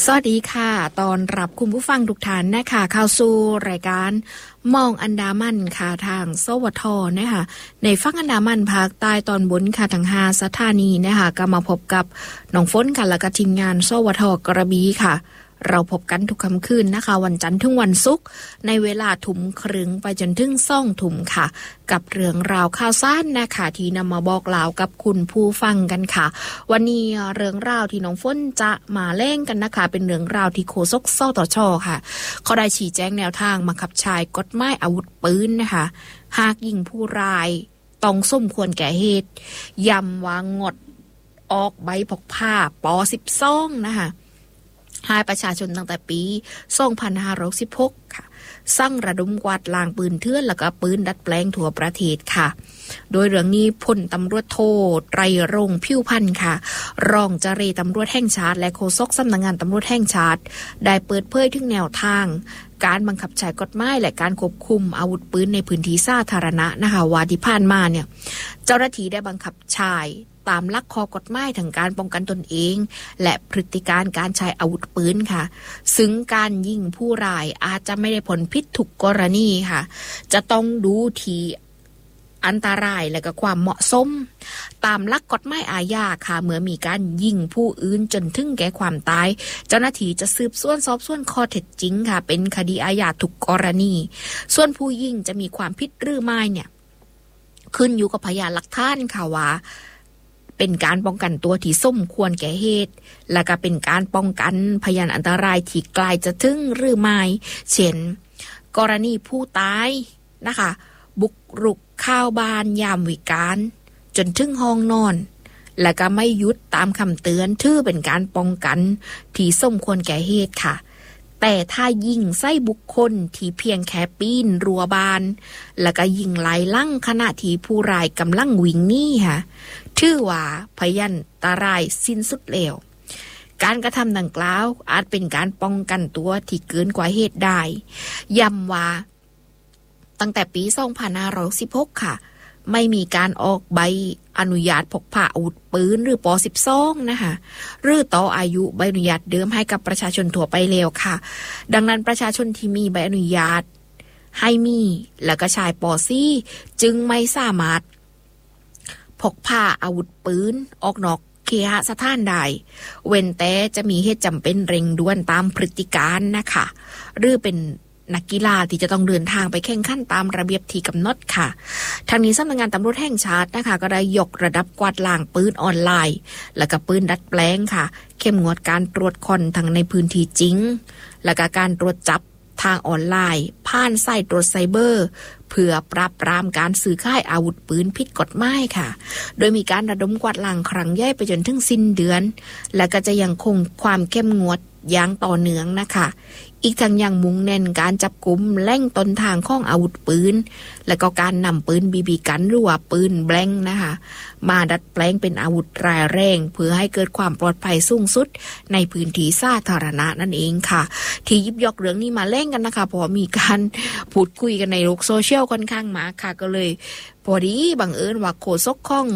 สวัสดีค่ะตอนรับคุณผู้ฟังทุกท่านนะคะเข้าสู่รายการมองอันดามันค่ะทางสวทนะคะในฝั่งอันดามันภาคใต้ตอนบนค่ะทั้ง5สถานีนะคะก็มาพบกับน้องฝนค่ะและก็ทีมงานสวทกระบี่ค่ะเราพบกันทุกค่ำคืนนะคะวันจันทร์ถึงวันศุกร์ในเวลาทุ่มครึ่งไปจนถึง20:00 นค่ะกับเรื่องราวข่าวสารนะคะที่นำมาบอกเล่ากับคุณผู้ฟังกันค่ะวันนี้เรื่องราวที่น้องฝนจะมาเล่นกันนะคะเป็นเรื่องราวที่โฆษกสตช.ค่ะเขาได้ชี้แจงแนวทางบังคับใช้กฎหมายอาวุธปืนนะคะหากยิงผู้ร้ายต้องสมควรแก่เหตุย้ำว่างดออกใบพกพาป.12นะคะให้ประชาชนตั้งแต่ปี 2516 ค่ะสร้างระดมกวาดล้างปืนเถื่อนและก็ปืนดัดแปลงทั่วประเทศค่ะโดยเรื่องนี้พลตำรวจโทไตรรงค์ผิวพันธ์ค่ะรองเจรตำรวจแห่งชาติและโฆษกสำนักงานตำรวจแห่งชาติได้เปิดเผยถึงแนวทางการบังคับใช้กฎหมายและการควบคุมอาวุธปืนในพื้นที่สาธารณะนะคะว่าที่ผ่านมาเนี่ยเจ้าหน้าที่ได้บังคับใช้ตามหลักข้อกฎหมายทางการป้องกันตนเองและพฤติการการใช้อาวุธปืนค่ะซึ่งการยิงผู้ร้ายอาจจะไม่ได้ผลพิษทุกกรณีค่ะจะต้องดูที่อันตรายและก็ความเหมาะสมตามหลักกฎหมายอาญาค่ะเมื่อมีการยิงผู้อื่นจนถึงแก่ความตายเจ้าหน้าที่จะสืบสวนสอบสวนข้อเท็จจริงค่ะเป็นคดีอาญาทุกกรณีส่วนผู้ยิงจะมีความผิดหรือไม่เนี่ยขึ้นอยู่กับพยานหลักฐานค่ะว่าเป็นการป้องกันตัวที่สมควรแก่เหตุและก็เป็นการป้องกันพยานอันตรายที่ใกล้จะถึงหรือไม่เช่นกรณีผู้ตายนะคะบุกรุกเข้าบ้านยามวิกาลจนถึงห้องนอนและก็ไม่หยุดตามคำเตือนถือเป็นการป้องกันที่สมควรแก่เหตุค่ะแต่ถ้ายิงใส่บุคคลที่เพียงแค่ปีนรั้วบ้านแล้วก็ยิงไล่ลั่งขณะที่ผู้ร้ายกำลังวิ่งหนีค่ะถือว่าพยันตรายสิ้นสุดแล้วการกระทำดังกล่าวอาจเป็นการป้องกันตัวที่เกินกว่าเหตุได้ย้ำว่าตั้งแต่ปี 2516 ค่ะไม่มีการออกใบอนุญาตพกพาอาวุธปืนหรือป.12 นะคะหรือต่ออายุใบอนุญาตเดิมให้กับประชาชนทั่วไปแล้วค่ะดังนั้นประชาชนที่มีใบอนุญาตให้มีแล้วก็ใช้ป.4 จึงไม่สามารถพกพาอาวุธปืนออกนอกเคหสถานใดเว้นแต่จะมีเหตุจำเป็นเร่งด่วนตามพฤติการนะคะหรือเป็นนักกีฬาที่จะต้องเดินทางไปแข่งขันตามระเบียบที่กำหนดค่ะทางนี้สำนักงานตำรวจแห่งชาตินะคะก็ได้ยกระดับกวาดล้างปืนออนไลน์และก็ปืนดัดแปลงค่ะเข้มงวดการตรวจค้นทั้งในพื้นที่จริงและก็การตรวจจับทางออนไลน์ผ่านไซต์ตรวจไซเบอร์เพื่อปราบปรามการซื้อขายอาวุธปืนผิดกฎหมายค่ะโดยมีการระดมกวาดล้างครั้งใหญ่ไปจนถึงสิ้นเดือนและก็จะยังคงความเข้มงวดอย่างต่อเนื่องนะคะอีกทั้งยังมุ่งเน้นการจับกุมแหล่งต้นทางของอาวุธปืนและก็การนำปืนบีบีกันหรือว่าปืนแบงค์นะคะมาดัดแปลงเป็นอาวุธร้ายแรงเพื่อให้เกิดความปลอดภัยสูงสุดในพื้นที่สาธารณะนั่นเองค่ะที่หยิบยกเรื่องนี้มาเล่นกันนะคะเพราะมีการพูดคุยกันในโลกโซเชียลค่อนข้างมากค่ะก็เลยพอดีบังเอิญว่าโฆษกของ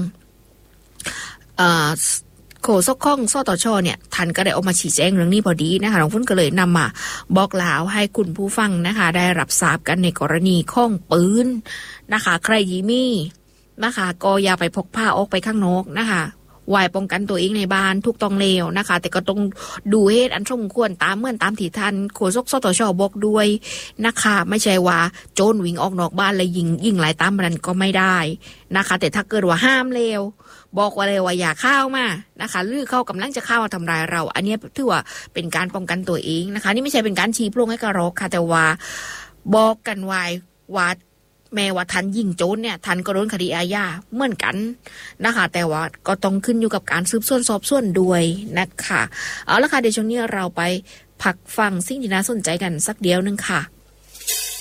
โฆษกของสตช.เนี่ยท่านก็ได้ออกมาชี้แจงเรื่องนี้พอดีนะคะน้องฝนก็เลยนำมาบอกเล่าให้คุณผู้ฟังนะคะได้รับทราบกันในกรณีของปืนนะคะใครยิมีนะคะก็อย่าไปพกพาออกไปข้างนอกนะคะไว้ป้องกันตัวเองในบ้านทุกต้องเลวนะคะแต่ก็ต้องดูเหตุอันสมควรตามเมื่อตามที่ท่านโฆษกสตช.บอกด้วยนะคะไม่ใช่ว่าโจรวิ่งออกนอกบ้านแล้วยิงหลายตามมันก็ไม่ได้นะคะแต่ถ้าเกิดว่าห้ามเลวบอกว่าเลยว่าอย่าเข้ามานะคะหรือเข้ากำลังจะเข้ามาทำร้ายเราอันนี้ถือว่าเป็นการป้องกันตัวเองนะคะนี่ไม่ใช่เป็นการชี้โพรงให้กระรอกค่ะแต่ว่าบอกกันไว้ว่าแม้ว่าทันยิงโจรเนี่ยทันก็โดนคดีอาญาเหมือนกันนะคะแต่ว่าก็ต้องขึ้นอยู่กับการสืบสวนสอบสวนด้วยนะคะเอาละค่ะเดี๋ยวช่วงนี้เราไปพักฟังสิ่งที่น่าสนใจกันสักเดียวนึงค่ะ